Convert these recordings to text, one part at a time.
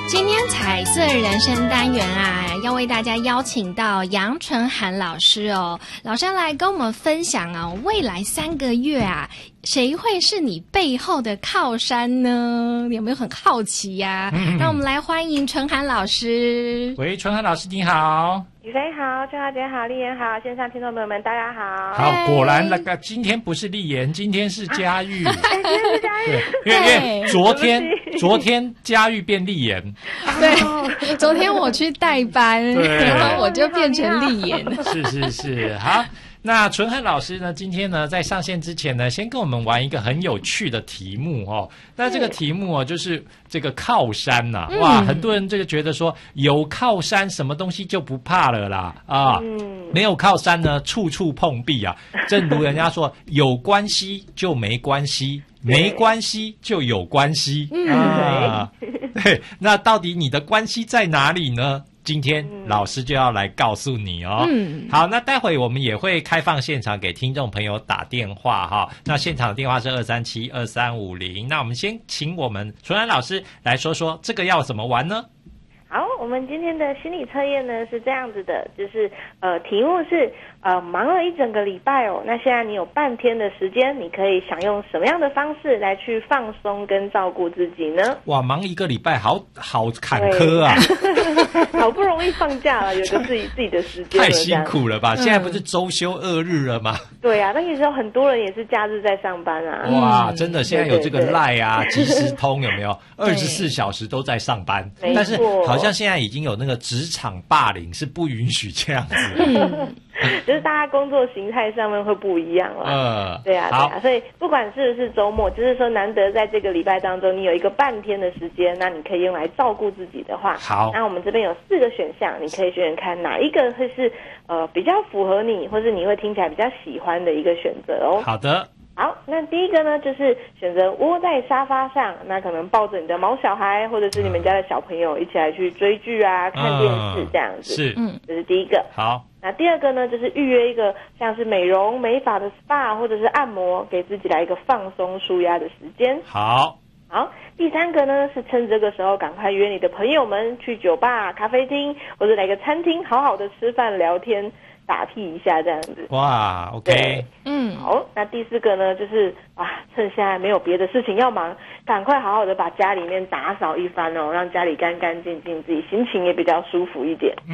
今天彩色人生单元啊，要为大家邀请到杨纯涵老师哦，老师要来跟我们分享啊，未来3个月啊，谁会是你背后的靠山呢？有没有很好奇呀？让我们来欢迎纯涵老师。 喂，纯涵老师你好。 宇飞好，春华姐好，丽妍好，线上听众朋友们大家好。 好，果然那个今天不是丽妍，今天是佳玉。 今天是佳玉， 因为昨天佳玉变丽妍。 对，昨天我去代班，然后我就变成丽妍。 是，好。那纯涵老师呢，今天呢在上线之前呢，先跟我们玩一个很有趣的题目哦。那这个题目哦，就是这个靠山呐，哇，很多人这个觉得说有靠山，什么东西就不怕了啦啊，没有靠山呢，处处碰壁啊。正如人家说，有关系就没关系，没关系就有关系啊。对，那到底你的关系在哪里呢？今天老师就要来告诉你哦。好，那待会我们也会开放现场给听众朋友打电话哈。那现场的电话是237-2350。那我们先请我们纯涵老师来说说这个要怎么玩呢？ 好，我们今天的心理测验呢是这样子的，就是题目是忙了一整个礼拜哦，那现在你有半天的时间，你可以想用什么样的方式来去放松跟照顾自己呢？哇， 忙一个礼拜，好坎坷啊！ 好不容易放假了，有个自己的时间了， 太辛苦了吧？现在不是周休2日了吗？ 对啊，那有时候很多人也是假日在上班啊。 哇，真的，现在有这个LINE啊、即时通有没有？24小时都在上班，但是好像现在已经有那个职场霸凌是不允许这样子。 就是大家工作形态上面会不一样了。对啊，所以不管是不是周末，就是说难得在这个礼拜当中，你有一个半天的时间，那你可以用来照顾自己的话， 好， 那我们这边有4个选项，你可以选选看哪一个会是比较符合你，或是你会听起来比较喜欢的一个选择哦。 好的。 好，那第一个呢，就是选择窝在沙发上，那可能抱着你的毛小孩，或者是你们家的小朋友一起来去追剧啊、看电视这样子。 是， 这是第一个。 好， 那第二个呢，就是预约一个像是美容美发的 SPA 或者是按摩，给自己来一个放松舒压的时间。 好， 第三个呢，是趁这个时候赶快约你的朋友们去酒吧、咖啡厅，或者来个餐厅，好好的吃饭聊天。打屁一下这样子， 哇 ，OK， 好，那第4个呢，就是趁现在没有别的事情要忙，赶快好好的把家里面打扫一番哦，让家里干干净净，自己心情也比较舒服一点。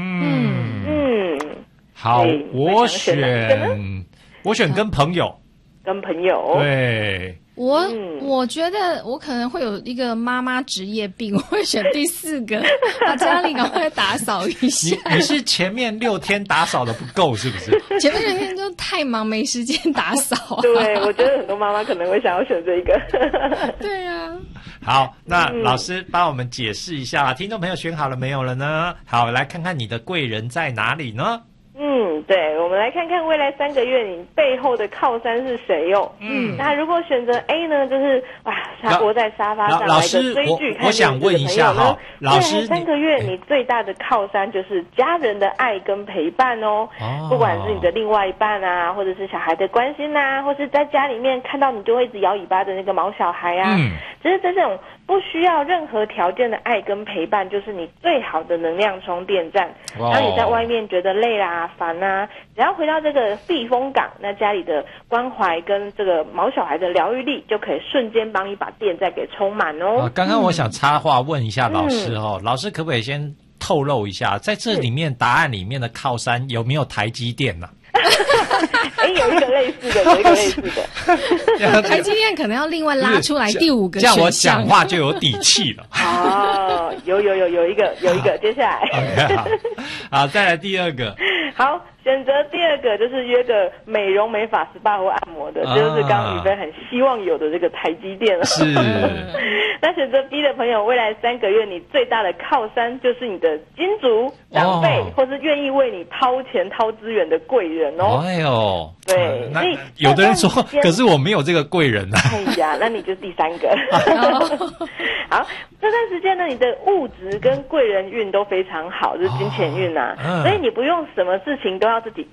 好，我选跟朋友，对。 我觉得我可能会有一个妈妈职业病，我会选第4个，把家里赶快打扫一下。 你是前面6天打扫的不够是不是？ 前面6天就太忙没时间打扫对，我觉得很多妈妈可能会想要选这一个。 对啊。 好，那老师帮我们解释一下，听众朋友选好了没有了呢？好，来看看你的贵人在哪里呢？ 对，我们来看看未来3个月你背后的靠山是谁哦。那如果选择 A 呢，就是他窝在沙发上来个追剧看电视的朋友呢， 老师 3个月你最大的靠山就是家人的爱跟陪伴哦。不管是你的另外一半啊，或者是小孩的关心啊，或是在家里面看到你就会一直摇尾巴的那个毛小孩啊，就是这种不需要任何条件的爱跟陪伴，就是你最好的能量充电站。当你在外面觉得累啦、烦啊，只要回到这个避风港，那家里的关怀跟这个毛小孩的疗愈力，就可以瞬间帮你把电再给充满哦。 刚刚我想插话问一下老师老师可不可以先透露一下，在这里面答案里面的靠山有没有台积电呢？ 有一个类似的， 台积电可能要另外拉出来第5个选项， 这样我讲话就有底气了。 有一个，接下来好，再来第2个。 好，选择第2个就是约个美容美发 SPA 或按摩的，就是刚刚宇飞很希望有的这个台积电了。 是。 那选择 B 的朋友，未来3个月你最大的靠山就是你的金主长辈，或是愿意为你掏钱掏资源的贵人哦。对， 那有的人说，可是我没有这个贵人啊。 那你就第3个。好，这段时间呢，你的物质跟贵人运都非常好，就是金钱运啊，所以你不用什么事情都要自己